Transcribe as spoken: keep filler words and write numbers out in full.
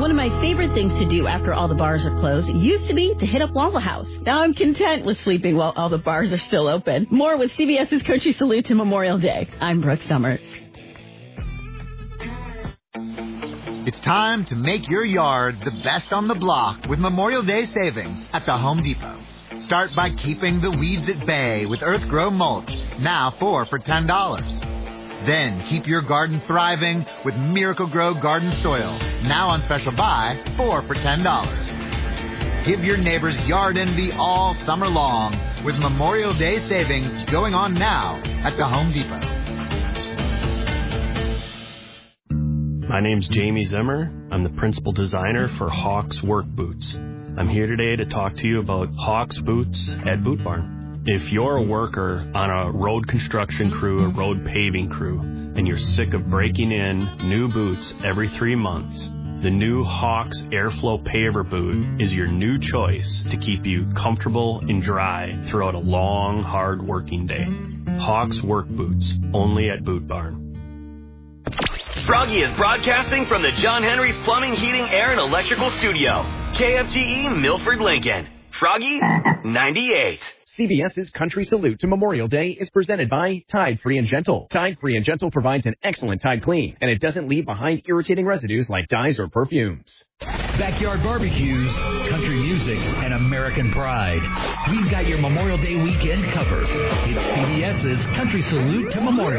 One of my favorite things to do after all the bars are closed used to be to hit up Waffle House. Now I'm content with sleeping while all the bars are still open. More with C B S's Country Salute to Memorial Day. I'm Brooke Summers. It's time to make your yard the best on the block with Memorial Day savings at the Home Depot. Start by keeping the weeds at bay with Earth Grow Mulch, now four for ten dollars. Then keep your garden thriving with Miracle Grow Garden Soil, now on special buy, four for ten dollars. Give your neighbors yard envy all summer long with Memorial Day savings going on now at the Home Depot. My name's Jamie Zimmer. I'm the principal designer for Hawks Work Boots. I'm here today to talk to you about Hawks Boots at Boot Barn. If you're a worker on a road construction crew, a road paving crew, and you're sick of breaking in new boots every three months, the new Hawks Airflow Paver Boot is your new choice to keep you comfortable and dry throughout a long, hard working day. Hawks Work Boots, only at Boot Barn. Froggy is broadcasting from the John Henry's Plumbing, Heating, Air, and Electrical Studio. K F G E, Milford, Lincoln. Froggy, ninety-eight. CBS's Country Salute to Memorial Day is presented by Tide Free and Gentle. Tide Free and Gentle provides an excellent Tide clean, and it doesn't leave behind irritating residues like dyes or perfumes. Backyard barbecues, country music, and American pride. We've got your Memorial Day weekend covered. It's CBS's Country Salute to Memorial